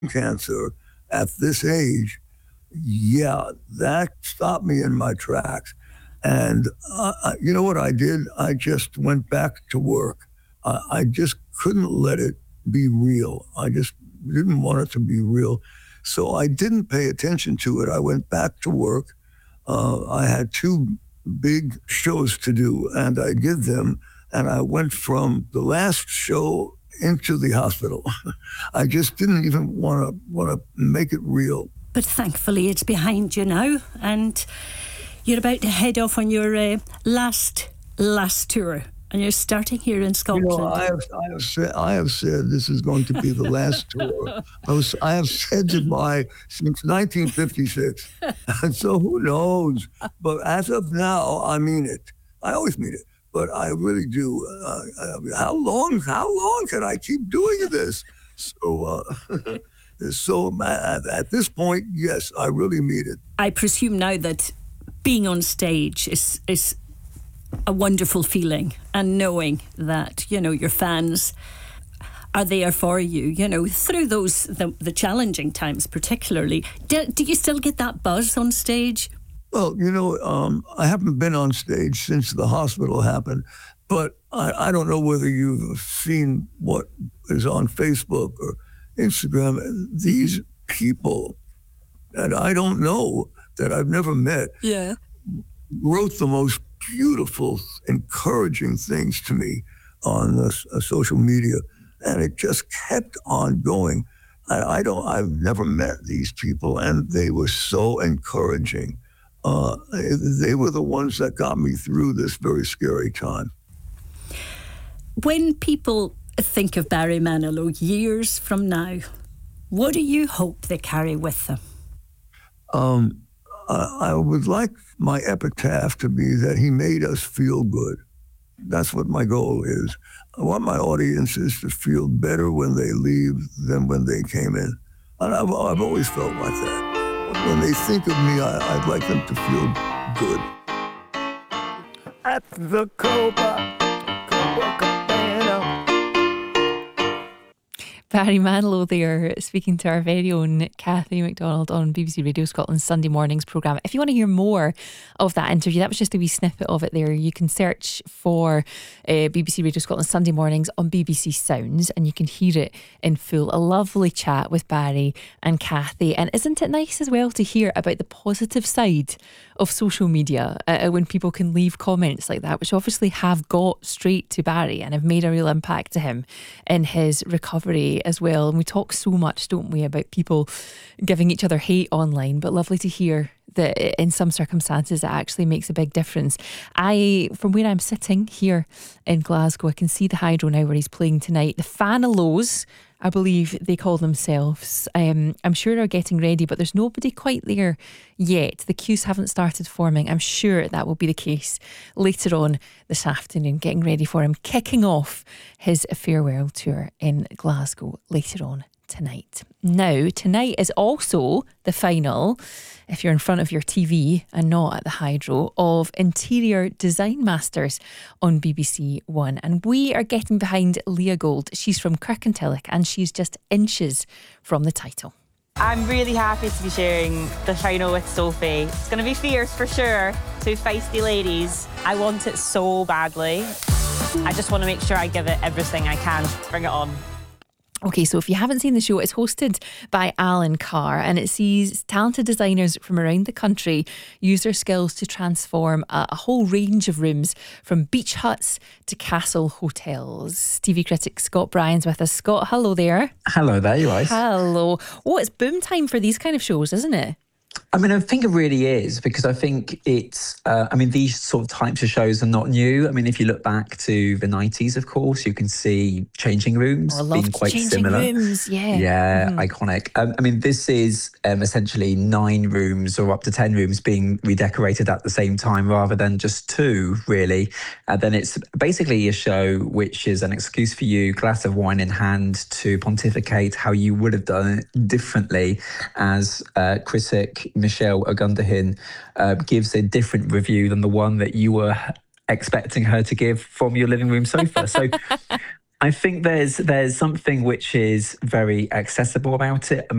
cancer at this age, yeah, that stopped me in my tracks. And you know what I did? I just went back to work. I just couldn't let it be real. I just didn't want it to be real. So I didn't pay attention to it. I went back to work. I had two big shows to do, and I did them. And I went from the last show into the hospital. I just didn't even want to make it real. But thankfully it's behind you now, and you're about to head off on your last tour, and you're starting here in Scotland. You know, I have said this is going to be the last tour. I have said goodbye since 1956, and so who knows? But as of now, I mean it. I always mean it, but I really do. How long can I keep doing this? So. So at this point, yes, I really mean it. I presume now that being on stage is a wonderful feeling, and knowing that, you know, your fans are there for you, you know, through those the challenging times particularly. Do you still get that buzz on stage? Well, you know, I haven't been on stage since the hospital happened, but I don't know whether you've seen what is on Facebook or Instagram. These people that I don't know, that I've never met, wrote the most beautiful, encouraging things to me on social media, and it just kept on going. I've never met these people, and they were so encouraging. They were the ones that got me through this very scary time. When people think of Barry Manilow years from now, what do you hope they carry with them? I would like my epitaph to be that he made us feel good. That's what my goal is. I want my audiences to feel better when they leave than when they came in. And I've always felt like that. When they think of me, I'd like them to feel good. At the Cobra Cabana. Barry Manilow there, speaking to our very own Cathy McDonald on BBC Radio Scotland's Sunday Mornings programme. If you want to hear more of that interview, that was just a wee snippet of it there. You can search for BBC Radio Scotland's Sunday Mornings on BBC Sounds, and you can hear it in full. A lovely chat with Barry and Cathy. And isn't it nice as well to hear about the positive side of social media when people can leave comments like that, which obviously have got straight to Barry and have made a real impact to him in his recovery as well. And we talk so much, don't we, about people giving each other hate online, but lovely to hear that in some circumstances it actually makes a big difference. From where I'm sitting here in Glasgow, I can see the Hydro now where he's playing tonight. The Fanalos, I believe they call themselves, I'm sure are getting ready, but there's nobody quite there yet. The queues haven't started forming. I'm sure that will be the case later on this afternoon, getting ready for him kicking off his farewell tour in Glasgow later on tonight. Now, tonight is also the final, if you're in front of your TV and not at the Hydro, of Interior Design Masters on BBC One. And we are getting behind Leah Gold. She's from Kirkintilloch and she's just inches from the title. I'm really happy to be sharing the final with Sophie. It's going to be fierce for sure. Two feisty ladies. I want it so badly. I just want to make sure I give it everything I can. Bring it on. Okay, so if you haven't seen the show, it's hosted by Alan Carr, and it sees talented designers from around the country use their skills to transform a whole range of rooms, from beach huts to castle hotels. TV critic Scott Bryan's with us. Scott, hello there. Hello there, you guys. Hello. Oh, it's boom time for these kind of shows, isn't it? I mean, I think it really is, because I think it's, these sort of types of shows are not new. I mean, if you look back to the 90s, of course, you can see changing rooms being quite similar. Rooms, iconic. This is essentially 9 rooms or up to 10 rooms being redecorated at the same time rather than just 2, really. And then it's basically a show which is an excuse for you, glass of wine in hand, to pontificate how you would have done it differently, as critic Michelle Ogundahin gives a different review than the one that you were expecting her to give from your living room sofa. So I think there's something which is very accessible about it.